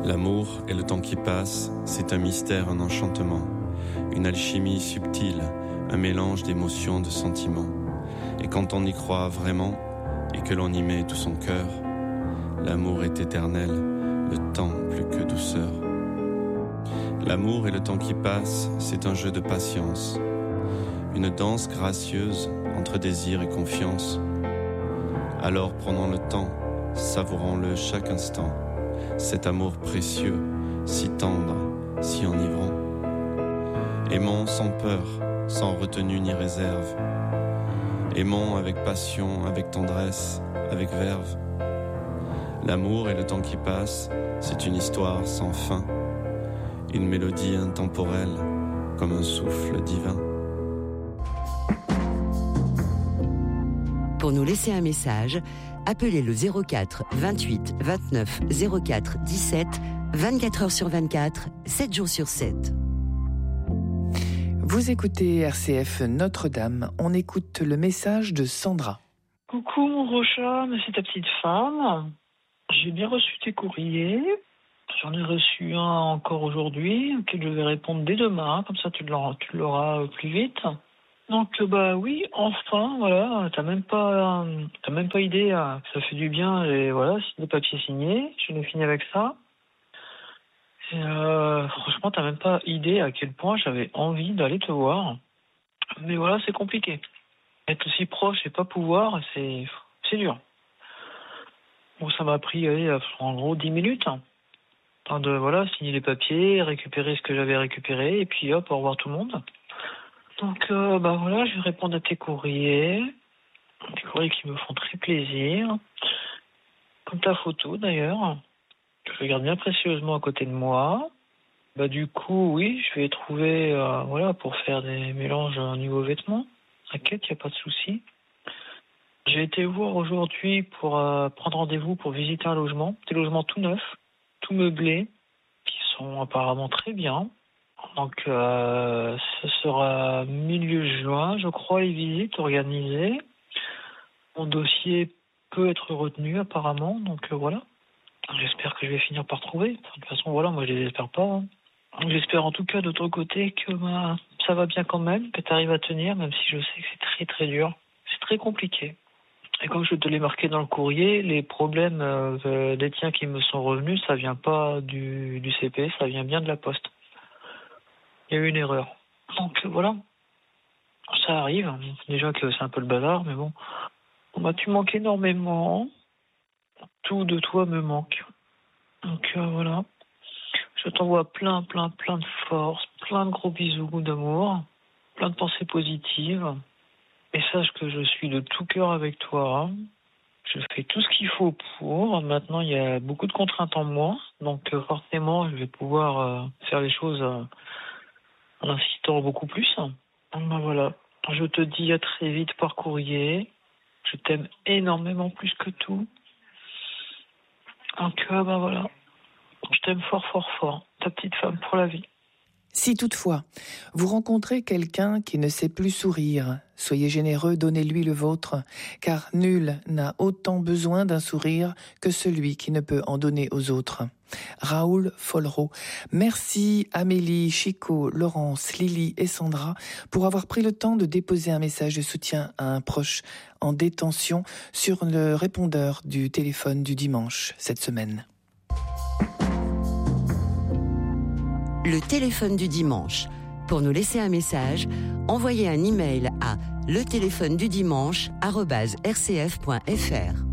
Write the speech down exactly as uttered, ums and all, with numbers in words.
L'amour et le temps qui passe, c'est un mystère, un enchantement, une alchimie subtile, un mélange d'émotions, de sentiments. Et quand on y croit vraiment, et que l'on y met tout son cœur, l'amour est éternel, le temps plus que douceur. L'amour et le temps qui passe, c'est un jeu de patience, une danse gracieuse entre désir et confiance. Alors prenons le temps, savourons-le chaque instant, cet amour précieux, si tendre, si enivrant. Aimons sans peur, sans retenue ni réserve. Aimons avec passion, avec tendresse, avec verve. L'amour et le temps qui passe, c'est une histoire sans fin, une mélodie intemporelle, comme un souffle divin. Pour nous laisser un message, appelez le zéro quatre vingt-huit vingt-neuf zéro quatre dix-sept, vingt-quatre heures sur vingt-quatre, sept jours sur sept. Vous écoutez R C F Notre-Dame. On écoute le message de Sandra. Coucou mon Rocha, c'est ta petite femme. J'ai bien reçu tes courriers. J'en ai reçu un encore aujourd'hui, auquel je vais répondre dès demain, comme ça tu l'auras, tu l'auras plus vite. Donc bah oui, enfin voilà, t'as même pas, t'as même pas idée, hein, ça fait du bien et voilà, c'est des papiers signés, je l'ai fini avec ça. Et euh, franchement, t'as même pas idée à quel point j'avais envie d'aller te voir. Mais voilà, c'est compliqué. Être aussi proche et pas pouvoir, c'est, c'est dur. Bon, ça m'a pris, allez, en gros, dix minutes. Temps de, voilà, signer les papiers, récupérer ce que j'avais récupéré, et puis hop, au revoir tout le monde. Donc, euh, bah voilà, je vais répondre à tes courriers. Des courriers qui me font très plaisir. Comme ta photo, d'ailleurs. Que je garde bien précieusement à côté de moi. Bah du coup, oui, je vais trouver, euh, voilà, pour faire des mélanges au niveau vêtements. T'inquiète, il n'y a pas de souci. J'ai été voir aujourd'hui pour euh, prendre rendez-vous pour visiter un logement. Des logements tout neufs, tout meublés, qui sont apparemment très bien. Donc, euh, ce sera milieu juin, je crois, les visites organisées. Mon dossier peut être retenu apparemment, donc euh, voilà. J'espère que je vais finir par trouver. De toute façon, voilà, moi je les espère pas. Hein. J'espère en tout cas de ton côté que bah, ça va bien quand même, que tu arrives à tenir, même si je sais que c'est très très dur. C'est très compliqué. Et comme je te l'ai marqué dans le courrier, les problèmes euh, des tiens qui me sont revenus, ça vient pas du, du C P, ça vient bien de la poste. Il y a eu une erreur. Donc voilà, ça arrive. Déjà que c'est un peu le bazar, mais bon. Bah, tu manques énormément. Tout de toi me manque. Donc euh, voilà. Je t'envoie plein, plein, plein de force, plein de gros bisous d'amour, plein de pensées positives. Et sache que je suis de tout cœur avec toi. Je fais tout ce qu'il faut pour. Maintenant, il y a beaucoup de contraintes en moi. Donc euh, forcément, je vais pouvoir euh, faire les choses euh, en insistant beaucoup plus. Donc ben, voilà. Je te dis à très vite par courrier. Je t'aime énormément plus que tout. Donc, euh, ben voilà, je t'aime fort, fort, fort, ta petite femme pour la vie. Si toutefois, vous rencontrez quelqu'un qui ne sait plus sourire, soyez généreux, donnez-lui le vôtre, car nul n'a autant besoin d'un sourire que celui qui ne peut en donner aux autres. Raoul Follereau. Merci Amélie, Chico, Laurence, Lily et Sandra pour avoir pris le temps de déposer un message de soutien à un proche en détention sur le répondeur du téléphone du dimanche cette semaine. Le téléphone du dimanche. Pour nous laisser un message, envoyez un email à le téléphone du dimanche arobase r c f point f r.